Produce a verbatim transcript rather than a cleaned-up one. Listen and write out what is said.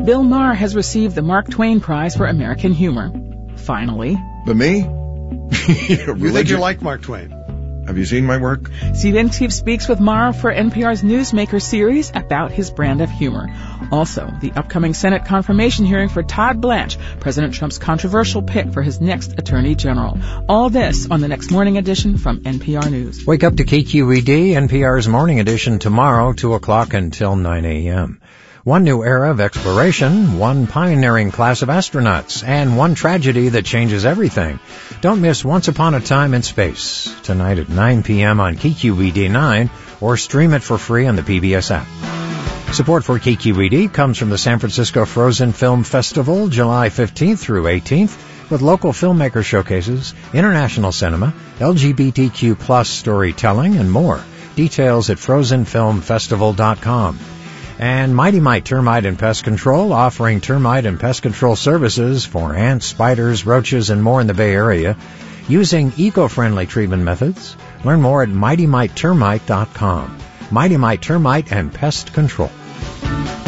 Bill Maher has received the Mark Twain Prize for American Humor. Finally. But me? You think you like Mark Twain? Have you seen my work? Steve Inskeep speaks with Maher for N P R's Newsmaker series about his brand of humor. Also, the upcoming Senate confirmation hearing for Todd Blanche, President Trump's controversial pick for his next Attorney General. All this on the next morning edition from N P R News. Wake up to K Q E D, N P R's morning edition tomorrow, two o'clock until nine a.m. One new era of exploration, one pioneering class of astronauts, and one tragedy that changes everything. Don't miss Once Upon a Time in Space, tonight at nine p.m. on K Q E D nine, or stream it for free on the P B S app. Support for K Q E D comes from the San Francisco Frozen Film Festival, July fifteenth through eighteenth, with local filmmaker showcases, international cinema, L G B T Q plus storytelling, and more. Details at frozen film festival dot com. And Mighty Mite Termite and Pest Control, offering termite and pest control services for ants, spiders, roaches, and more in the Bay Area, using eco-friendly treatment methods. Learn more at mighty mite termite dot com. Mighty Mite Termite and Pest Control.